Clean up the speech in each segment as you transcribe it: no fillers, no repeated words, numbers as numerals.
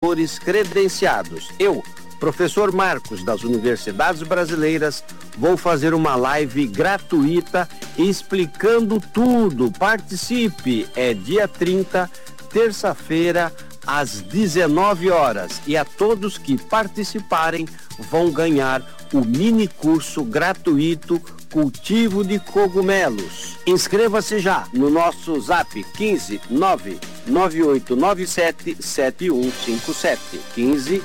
locutores credenciados. Eu, professor Marcos, das Universidades Brasileiras, vou fazer uma live gratuita explicando tudo. Participe, é dia 30, terça-feira, às 19 horas. E a todos que participarem vão ganhar o mini curso gratuito Cultivo de Cogumelos. Inscreva-se já no nosso zap 15 99897 7157. 15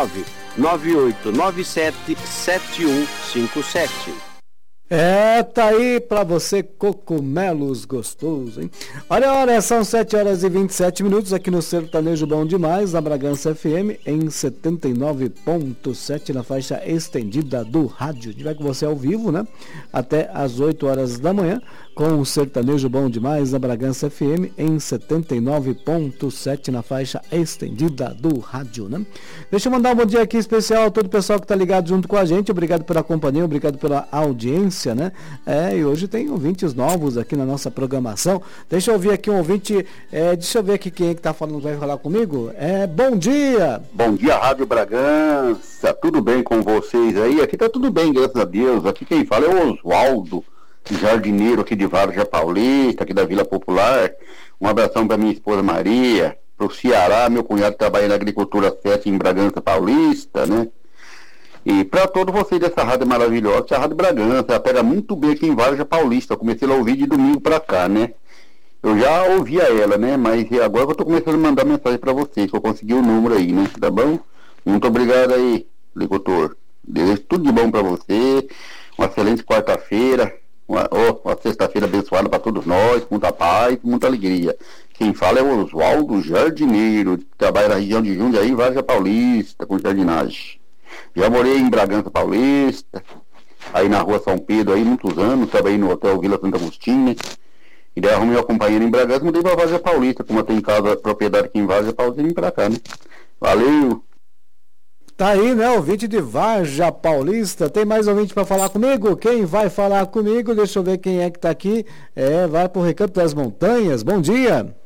99897 7157. Tá aí pra você, cogumelos gostoso, hein? Olha, são 7 horas e 27 minutos aqui no Sertanejo Bom Demais, na Bragança FM, em 79.7, na faixa estendida do rádio. A gente vai com você ao vivo, né? Até às 8 horas da manhã, com o Sertanejo Bom Demais, na Bragança FM, em 79.7, na faixa estendida do rádio, né? Deixa eu mandar um bom dia aqui especial a todo o pessoal que tá ligado junto com a gente. Obrigado pela companhia, obrigado pela audiência, né? E hoje tem ouvintes novos aqui na nossa programação. Deixa eu ouvir aqui um ouvinte, deixa eu ver aqui quem é que tá falando, vai falar comigo. Bom dia! Bom dia, Rádio Bragança, tudo bem com vocês aí? Aqui tá tudo bem, graças a Deus. Aqui quem fala é o Oswaldo, jardineiro aqui de Várzea Paulista, aqui da Vila Popular. Um abração para minha esposa Maria, pro Ceará, meu cunhado trabalha na agricultura 7 em Bragança Paulista, né? E para todos vocês dessa rádio maravilhosa, a Rádio Bragança, ela pega muito bem aqui em Várzea Paulista. Eu comecei a ouvir de domingo para cá, né? Eu já ouvia ela, né? Mas agora eu tô começando a mandar mensagem para vocês, que eu consegui o número aí, né? Tá bom? Muito obrigado aí, locutor. Desejo tudo de bom para você. Uma excelente quarta-feira. Uma sexta-feira abençoada para todos nós, com muita paz, com muita alegria. Quem fala é o Oswaldo Jardineiro, que trabalha na região de Jundiaí, Várzea Paulista, com jardinagem. Já morei em Bragança Paulista, aí na rua São Pedro, aí muitos anos, trabalhei no Hotel Vila Santo Agostinho, né? E daí arrumei uma companheira em Bragança, mudei pra Várzea Paulista, como eu tenho casa, propriedade aqui em Várzea Paulista, vim pra cá, né? Valeu! Tá aí, né, ouvinte de Várzea Paulista. Tem mais ouvinte para falar comigo? Quem vai falar comigo? Deixa eu ver quem é que tá aqui. Vai pro Recanto das Montanhas. Bom dia.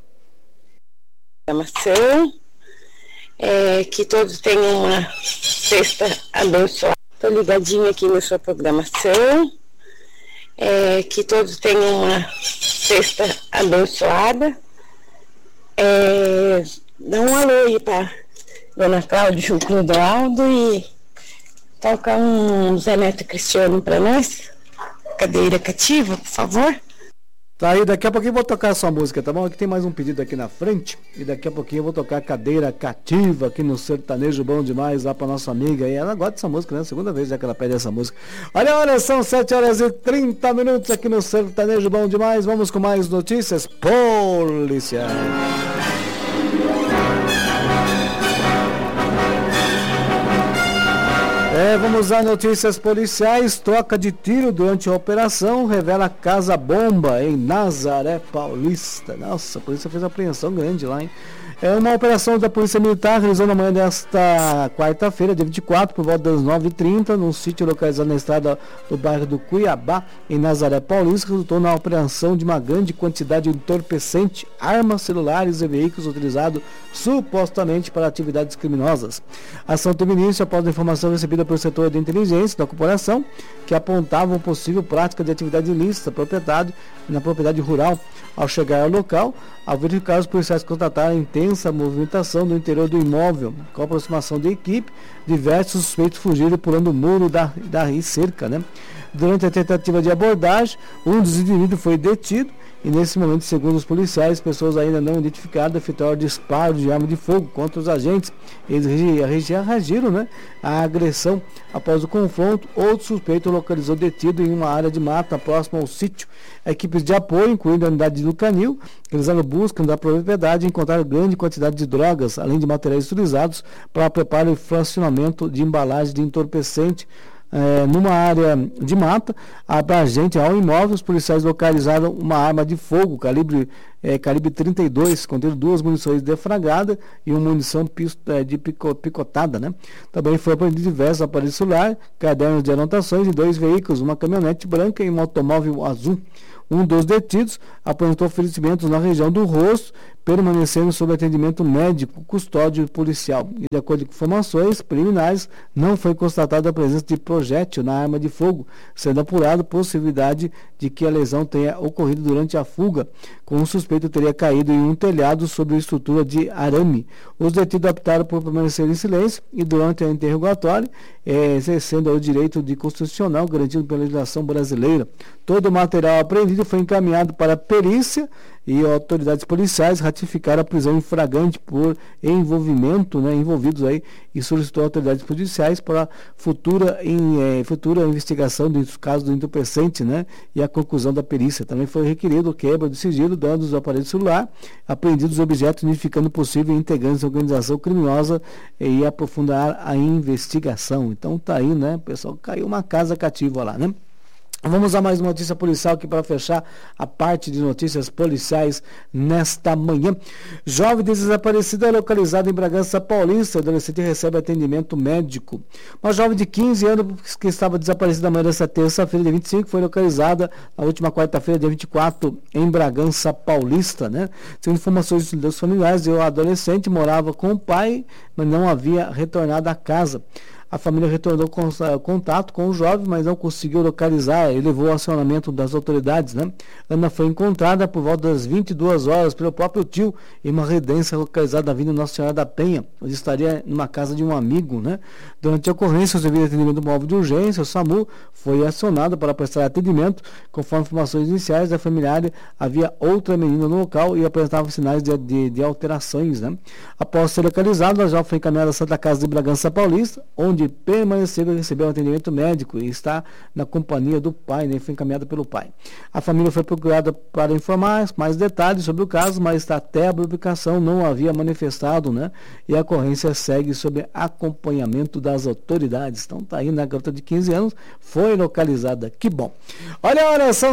Que todos tenham uma sexta abençoada. Tô ligadinho aqui na sua programação. Que todos tenham uma sexta abençoada. Dá um alô aí pra Dona Cláudia, o Clodoaldo, e toca um Zé Neto Cristiano pra nós. Cadeira cativa, por favor. Tá aí, daqui a pouquinho eu vou tocar a sua música, tá bom? Aqui tem mais um pedido aqui na frente, e daqui a pouquinho eu vou tocar Cadeira Cativa aqui no Sertanejo Bom Demais, lá pra nossa amiga, e ela gosta dessa música, né? Segunda vez já que ela pede essa música. Olha, são 7 horas e 30 minutos aqui no Sertanejo Bom Demais. Vamos com mais notícias policiais. Vamos a notícias policiais. Troca de tiro durante a operação revela casa-bomba em Nazaré Paulista. Nossa, a polícia fez uma apreensão grande lá, hein? Uma operação da Polícia Militar realizou na manhã desta quarta-feira, dia 24, por volta das 9h30, num sítio localizado na estrada do bairro do Cuiabá, em Nazaré Paulista, resultou na apreensão de uma grande quantidade de entorpecente, armas, celulares e veículos utilizados supostamente para atividades criminosas. A ação teve início após a informação recebida pelo setor de inteligência da corporação, que apontava uma possível prática de atividade ilícita na propriedade rural. Ao chegar ao local, ao verificar, os policiais constataram intensa movimentação no interior do imóvel. Com a aproximação da equipe, diversos suspeitos fugiram pulando o muro da cerca, né? Durante a tentativa de abordagem, um dos indivíduos foi detido e, nesse momento, segundo os policiais, pessoas ainda não identificadas efetuaram disparo de arma de fogo contra os agentes. Eles reagiram, né, à agressão. Após o confronto, outro suspeito localizou detido em uma área de mata próxima ao sítio. Equipes de apoio, incluindo a unidade do Canil, realizaram busca da propriedade e encontraram grande quantidade de drogas, além de materiais utilizados para preparo e fracionamento de embalagem de entorpecente. Numa área de mata abrangente ao imóvel, os policiais localizaram uma arma de fogo calibre calibre 32, contendo 2 munições defragadas e uma munição de picotada, né? Também foi apreendido diversos aparelhos celulares, cadernos de anotações e 2 veículos, uma caminhonete branca e um automóvel azul. Um dos detidos apresentou ferimentos na região do rosto, permanecendo sob atendimento médico, custódio policial. E de acordo com informações preliminares, não foi constatada a presença de projétil na arma de fogo, sendo apurado possibilidade de que a lesão tenha ocorrido durante a fuga, com o suspeito teria caído em um telhado sobre a estrutura de arame. Os detidos optaram por permanecer em silêncio e durante a interrogatório, exercendo o direito de constitucional garantido pela legislação brasileira. Todo o material apreendido foi encaminhado para a perícia e autoridades policiais ratificaram a prisão em flagrante por envolvimento, né, envolvidos aí, e solicitou autoridades policiais para futura investigação dos casos do entorpecente, né, e a conclusão da perícia. Também foi requerido quebra de sigilo, danos do aparelho celular, apreendidos objetos identificando possível integrantes da organização criminosa e aprofundar a investigação. Então tá aí, né, pessoal, caiu uma casa cativa lá, né? Vamos a mais uma notícia policial aqui para fechar a parte de notícias policiais nesta manhã. Jovem desaparecida é localizado em Bragança Paulista. O adolescente recebe atendimento médico. Uma jovem de 15 anos que estava desaparecida na manhã desta terça-feira, dia 25, foi localizada na última quarta-feira, dia 24, em Bragança Paulista, né? Segundo informações dos familiares, o adolescente morava com o pai, mas não havia retornado à casa. A família retornou contato com o jovem, mas não conseguiu localizar e levou ao acionamento das autoridades, né? Ana foi encontrada por volta das 22 horas pelo próprio tio em uma residência localizada na Avenida Nossa Senhora da Penha, onde estaria numa casa de um amigo, né? Durante a ocorrência, o serviço de atendimento móvel de urgência, o SAMU, foi acionado para prestar atendimento. Conforme informações iniciais da familiar, havia outra menina no local e apresentava sinais de alterações, né? Após ser localizada, a jovem foi encaminhada à Santa Casa de Bragança Paulista, onde permaneceu e recebeu um atendimento médico e está na companhia do pai, né? Foi encaminhada pelo pai. A família foi procurada para informar mais detalhes sobre o caso, mas até a publicação não havia manifestado, né? E a ocorrência segue sob acompanhamento das autoridades. Então tá aí, na garota de 15 anos, foi localizada. Que bom. Olha, são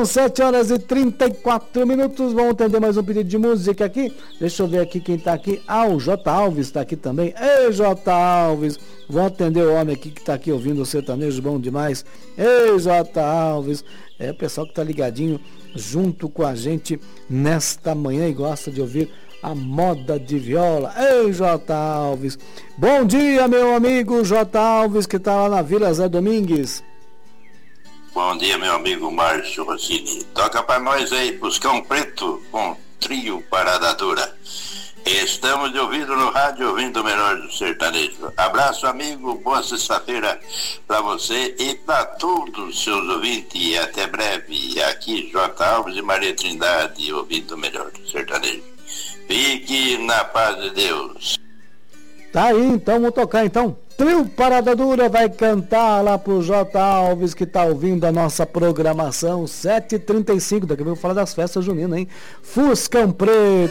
7h34. Vamos atender mais um pedido de música aqui. Deixa eu ver aqui quem tá aqui. O J. Alves tá aqui também. Ei, J. Alves. Vou atender o homem aqui que está aqui ouvindo o sertanejo bom demais. Ei, J. Alves. É o pessoal que está ligadinho junto com a gente nesta manhã e gosta de ouvir a moda de viola. Ei, J. Alves. Bom dia, meu amigo J. Alves, que está lá na Vila Zé Domingues. Bom dia, meu amigo Márcio Rossini. Toca para nós aí, Buscão Preto, com trio Parada Dura. Estamos de ouvido no rádio, ouvindo o melhor do sertanejo. Abraço, amigo, boa sexta-feira para você e para todos os seus ouvintes. E até breve. Aqui, J. Alves e Maria Trindade, ouvindo o melhor do sertanejo. Fique na paz de Deus. Tá aí, então, vamos tocar então. Trio Parada Dura vai cantar lá pro J. Alves, que tá ouvindo a nossa programação. 7h35, daqui a pouco eu vou falar das festas juninas, hein? Fuscão Preto.